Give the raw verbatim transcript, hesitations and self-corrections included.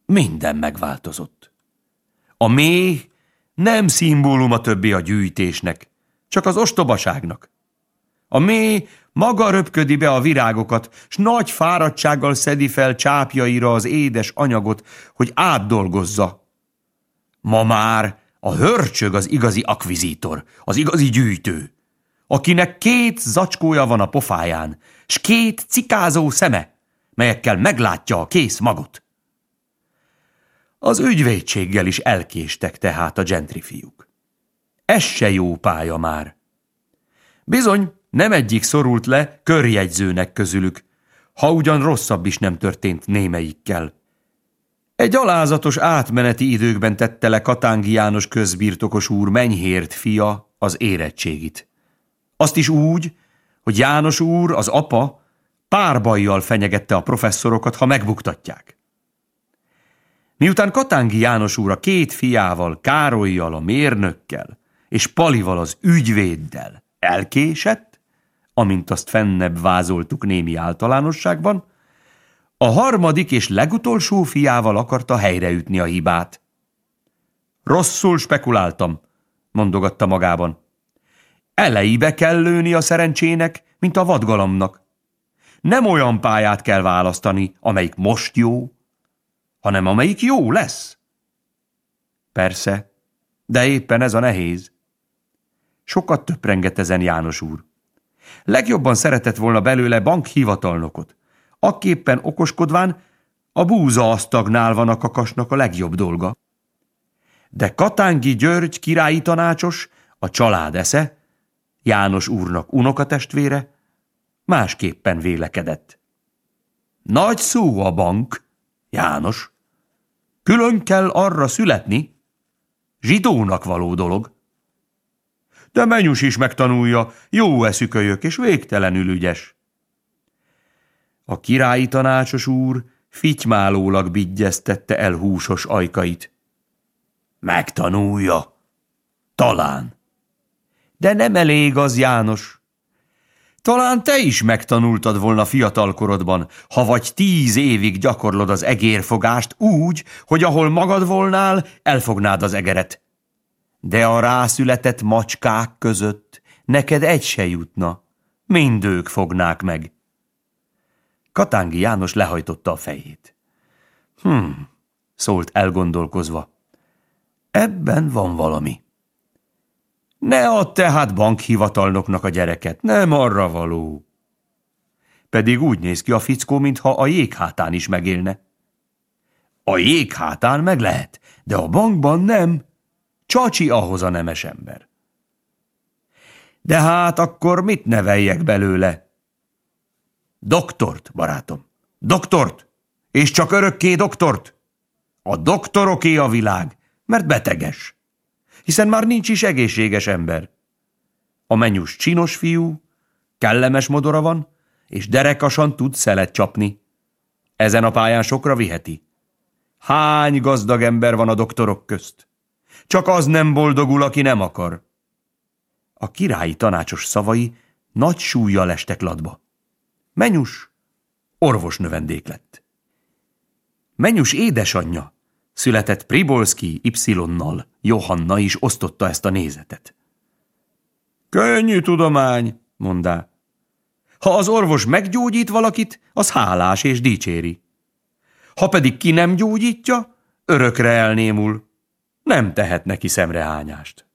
Minden megváltozott. A méh nem szimbóluma többé a gyűjtésnek, csak az ostobaságnak. A méh maga röpködi be a virágokat, s nagy fáradtsággal szedi fel csápjaira az édes anyagot, hogy átdolgozza. Ma már a hörcsög az igazi akvizítor, az igazi gyűjtő, akinek két zacskója van a pofáján, s két cikázó szeme, melyekkel meglátja a kész magot. Az ügyvédséggel is elkéstek tehát a gentrifiúk. Ez se jó pálya már. Bizony, nem egyik szorult le körjegyzőnek közülük, ha ugyan rosszabb is nem történt némelyikkel. Egy alázatos átmeneti időkben tette le Katángi János közbirtokos úr Menyhért fia az érettségit. Azt is úgy, hogy János úr, az apa, párbajjal fenyegette a professzorokat, ha megbuktatják. Miután Katángi János úr a két fiával, Károllyal, a mérnökkel, és Palival, az ügyvéddel elkésett, amint azt fennebb vázoltuk némi általánosságban, a harmadik és legutolsó fiával akarta helyreütni a hibát. Rosszul spekuláltam, mondogatta magában. Elejébe kell lőni a szerencsének, mint a vadgalomnak. Nem olyan pályát kell választani, amelyik most jó, hanem amelyik jó lesz. Persze, de éppen ez a nehéz. Sokat töprengett ezen János úr. Legjobban szeretett volna belőle bankhivatalnokot, akképpen okoskodván a búza asztagnál van a kakasnak a legjobb dolga. De Katángi György királyi tanácsos, a család esze, János úrnak unokatestvére, másképpen vélekedett. Nagy szó a bank, János. Külön kell arra születni, zsidónak való dolog. De Menyus is megtanulja, jó eszükölyök és végtelenül ügyes. A királyi tanácsos úr fitymálólag bigyeztette el húsos ajkait. Megtanulja. Talán. De nem elég az, János. Talán te is megtanultad volna fiatalkorodban, ha vagy tíz évig gyakorlod az egérfogást úgy, hogy ahol magad volnál, elfognád az egeret. De a rászületett macskák között neked egy se jutna, mind ők fognák meg. Katángi János lehajtotta a fejét. Hm, szólt elgondolkozva. Ebben van valami. Ne add tehát bankhivatalnoknak a gyereket, nem arra való. Pedig úgy néz ki a fickó, mintha a jéghátán is megélne. A jéghátán meg lehet, de a bankban nem. Csacsi ahhoz a nemes ember. De hát akkor mit neveljek belőle? Doktort, barátom, doktort, és csak örökké doktort. A doktoroké a világ, mert beteges, hiszen már nincs is egészséges ember. A Menyus csinos fiú, kellemes modora van, és derekasan tud szelet csapni. Ezen a pályán sokra viheti. Hány gazdag ember van a doktorok közt? Csak az nem boldogul, aki nem akar. A királyi tanácsos szavai nagy súllyal estek latba. Menyus orvosnövendék lett. Menyus édesanyja, született Pribolszky Y-nal, Johanna is osztotta ezt a nézetet. Könnyű tudomány, mondá. Ha az orvos meggyógyít valakit, az hálás és dicséri. Ha pedig ki nem gyógyítja, örökre elnémul. Nem tehet neki szemrehányást.